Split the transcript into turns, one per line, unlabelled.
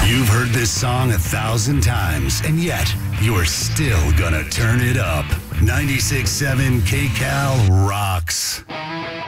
You've heard this song 1,000 times, and yet you're still gonna turn it up. 96.7 KCAL rocks.